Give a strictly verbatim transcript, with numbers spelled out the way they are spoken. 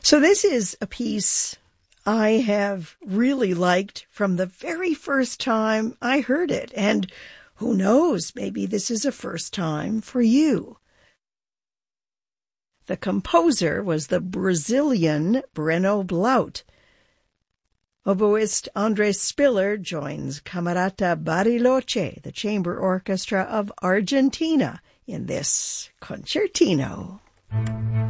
So this is a piece I have really liked from the very first time I heard it. And who knows, maybe this is a first time for you. The composer was the Brazilian Breno Blaut. Oboist Andres Spiller joins Camerata Bariloche, the chamber orchestra of Argentina, in this concertino.